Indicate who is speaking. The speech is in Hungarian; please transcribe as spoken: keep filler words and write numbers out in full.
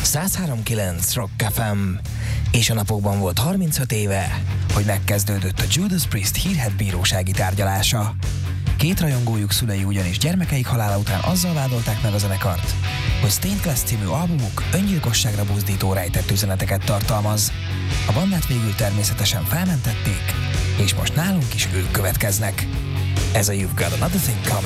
Speaker 1: száz három kilenc Rock ef em, és a napokban volt harmincöt éve, hogy megkezdődött a Judas Priest hírhedt bírósági tárgyalása. Két rajongójuk szülei ugyanis gyermekeik halála után azzal vádolták meg a zenekart, hogy Stained Glass című albumuk öngyilkosságra buzdító rejtett üzeneteket tartalmaz. A bandát végül természetesen felmentették, és most nálunk is ők következnek. Ez a You've Got Another Thing Coming.